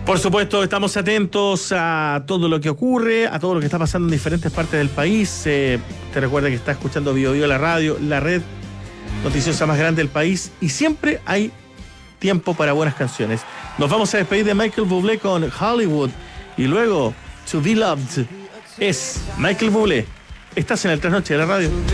Por supuesto, estamos atentos a todo lo que ocurre, a todo lo que está pasando en diferentes partes del país. Te recuerda que está escuchando Bio Bio, la radio, la red noticiosa más grande del país, y siempre hay tiempo para buenas canciones. Nos vamos a despedir de Michael Bublé con Hollywood y luego To Be Loved. Es Michael Bublé. Estás en el Trasnoche de la radio.